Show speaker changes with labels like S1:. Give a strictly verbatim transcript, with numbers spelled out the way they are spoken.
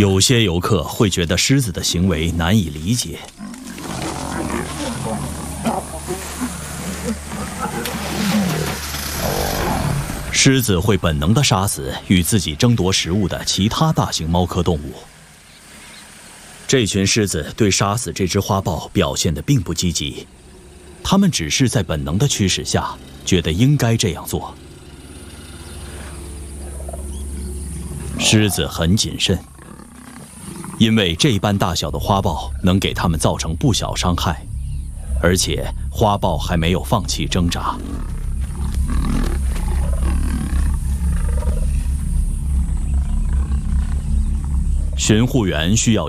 S1: 有些游客会觉得狮子的行为难以理解。狮子会本能地杀死与自己争夺食物的其他大型猫科动物。这群狮子对杀死这只花豹表现得并不积极，它们只是在本能的驱使下，觉得应该这样做。狮子很谨慎，因为这般大小的花豹能给它们造成不小伤害，而且花豹还没有放弃挣扎。巡护员需要